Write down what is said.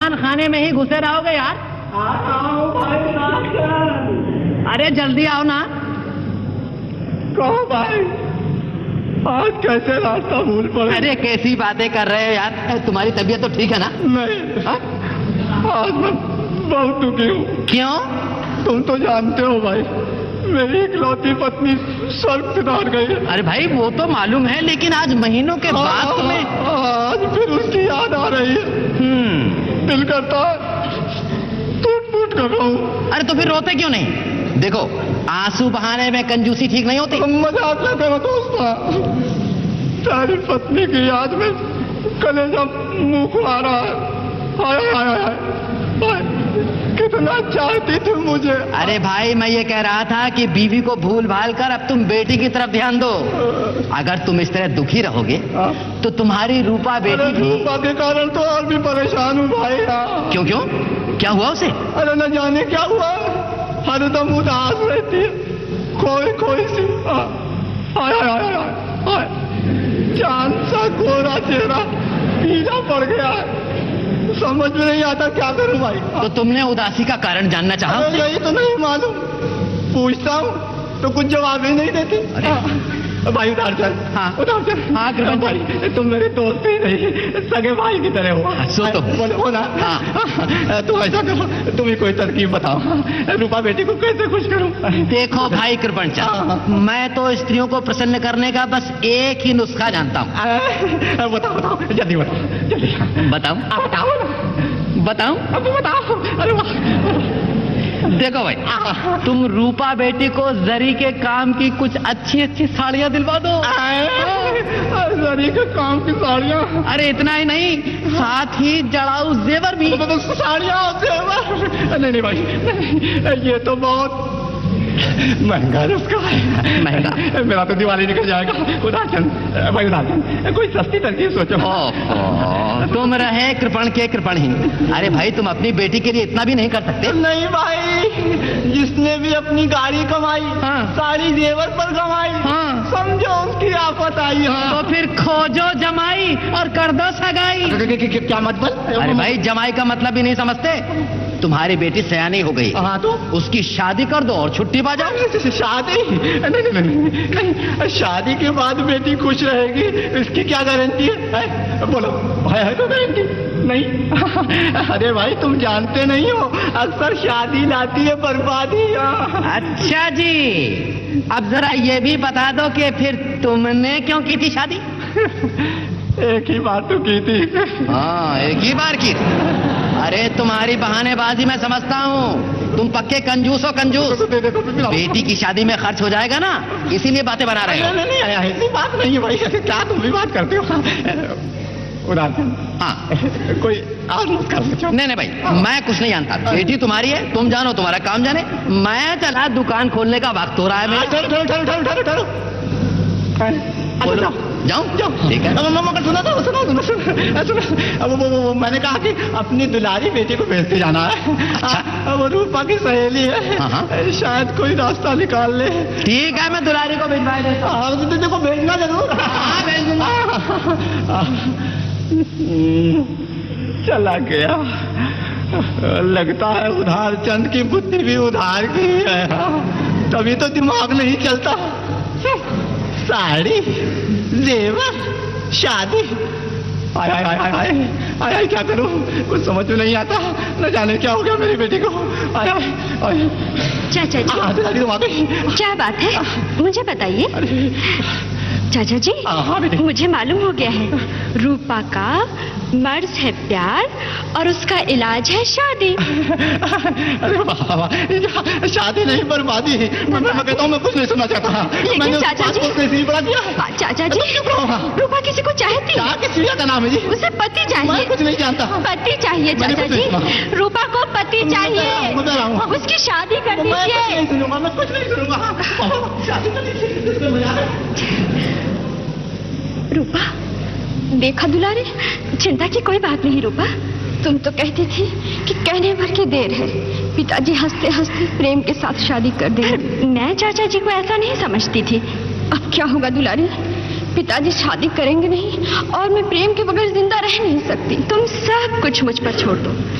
मेहमान खाने में ही घुसे रहोगे यार? अरे जल्दी आओ ना। कहो भाई, आज कैसे रास्ता भूल पड़े? अरे कैसी बातें कर रहे हो यार, तुम्हारी तबीयत तो ठीक है ना? नहीं, आज मैं बहुत दुखी हूँ। क्यों? तुम तो जानते हो भाई, मेरी इकलौती पत्नी स्वर्ग सिधार गई है। अरे भाई वो तो मालूम है, लेकिन आज महीनों के बाद तुम्हें आज फिर उसकी याद आ रही है। दिल करता है टूट फूट कर रहा हूँ। अरे तो फिर रोते क्यों नहीं? देखो, आंसू बहाने में कंजूसी ठीक नहीं होती। मजाक न करो दोस्त, सारी पत्नी की याद में कलेजा मुंह खुला रहा है। हाय हाय हाय हाय, कितना चाहती थी मुझे। अरे भाई मैं ये कह रहा था कि बीवी को भूल भाल कर अब तुम बेटी की तरफ ध्यान दो। अगर तुम इस तरह दुखी रहोगे तो तुम्हारी रूपा बेटी भी। रूपा के कारण तो और भी परेशान हूँ भाई। क्यों क्यों, क्या हुआ उसे? अरे न जाने क्या हुआ, हरदम उदास रहती है, खोई खोई सी। हाय हाय हाय हाय, चांद सा गोरा चेहरा पीला पड़ गया है। समझ में नहीं आता क्या करूं भाई। तो तुमने उदासी का कारण जानना चाहा? यही तो नहीं मालूम, पूछता हूँ तो कुछ जवाब ही नहीं देती। भाई उधार चल। हाँ उधार चल। हाँ कृपन भाई, तुम मेरे दोस्त ही नहीं, सगे भाई की तरह हो। सो तो बोलो ना। हाँ। तुम ऐसा करो, तुम ही कोई तरकीब बताओ, रूपा बेटी को कैसे खुश करूं? देखो भाई कृपन चंद, मैं तो स्त्रियों को प्रसन्न करने का बस एक ही नुस्खा जानता हूँ। बताओ बताओ, जल्दी बताओ, जल्दी बताऊं? बताओ ना। बताऊं? अब बताओ। अरे वाह। देखो भाई, तुम रूपा बेटी को जरी के काम की कुछ अच्छी अच्छी साड़ियां दिलवा दो। जरी के काम की साड़ियां? अरे इतना ही नहीं, साथ ही जड़ाऊ जेवर भी। साड़ियां और जेवर? नहीं नहीं भाई, नहीं, ये तो बहुत महंगा नुस्खा है। महंगा? मेरा तो दिवाली निकल जाएगा। उदारचंद भाई, उदारचंद कोई सस्ती तरकीब सोचो। तुम रहे कृपण के कृपण ही। अरे भाई तुम अपनी बेटी के लिए इतना भी नहीं कर सकते? नहीं भाई, जिसने भी अपनी गाड़ी कमाई, साड़ी जेवर पर कमाई, समझो उसकी आफत आई। तो फिर खोजो जमाई और कर दो सगाई। क्या मतलब? अरे भाई जमाई का मतलब ही नहीं समझते? तुम्हारी बेटी सयानी हो गई। हाँ तो उसकी शादी कर दो और छुट्टी पा जाओ। शादी? नहीं, शादी के बाद बेटी खुश रहेगी इसकी क्या गारंटी है? बोलो है तो गारंटी नहीं? अरे भाई तुम जानते नहीं हो, अक्सर शादी लाती है बर्बादी। अच्छा जी, अब जरा ये भी बता दो कि फिर तुमने क्यों की थी शादी? एक ही बार तो की थी। हाँ एक ही बार की। अरे तुम्हारी बहानेबाजी मैं समझता हूँ, तुम पक्के कंजूस हो कंजूस। बेटी की शादी में खर्च हो जाएगा ना, इसीलिए बातें बना रहे हो। नहीं ऐसी बात नहीं है भाई, क्या तुम भी बात करते हो? उदाहरण हाँ कोई और नुस्खा सोचो। नहीं भाई, मैं कुछ नहीं जानता। बेटी तुम्हारी है, तुम जानो, तुम्हारा काम जाने। मैं चला, दुकान खोलने का वक्त हो रहा है मेरा। ठहरो। बोलो, जाऊं? ठीक है। सुनो। अब वो मैंने कहा कि अपनी दुलारी बेटी को भेजते जाना है। अच्छा। वो रूपा की सहेली है, शायद कोई रास्ता निकाल ले। ठीक है, मैं दुलारी को भिजवा देता हूं। देखो भेजना जरूर। हाँ भेज दूंगा। चला गया। लगता है उधार चंद की बुद्धि भी उधार की है, तभी तो दिमाग नहीं चलता। साड़ी, जेवर, शादी, आय आय आय आय आय आय, क्या करूं? कुछ समझ में नहीं आता, न जाने क्या हो गया मेरी बेटी को। आय आय आय। चाचा जी, तुम आ गई? क्या बात है, मुझे बताइए। चाचा जी, मुझे मालूम हो गया है, रूपा का मर्ज है प्यार और उसका इलाज है शादी। अरे वाह, शादी नहीं बर्बादी। मैं कहता हूँ, मैं कुछ नहीं सुनना चाहता। लेकिन चाचा जी, बड़ा दिया। चाचा जी, रूपा किसी को चाहती है। किस चिड़िया का नाम है जी? उसे पति चाहिए। मैं कुछ नहीं जानता। पति चाहिए चाचा जी, रूपा को पति चाहिए। उसकी शादी कर दीजिए। मैं कुछ नहीं सुनूंगा। रूपा, देखा दुलारे, चिंता की कोई बात नहीं। रूपा, तुम तो कहती थी कि कहने भर की देर है, पिताजी हंसते हंसते प्रेम के साथ शादी कर देंगे। मैं चाचा जी को ऐसा नहीं समझती थी। अब क्या होगा दुलारी, पिताजी शादी करेंगे नहीं और मैं प्रेम के बगैर जिंदा रह नहीं सकती। तुम सब कुछ मुझ पर छोड़ दो।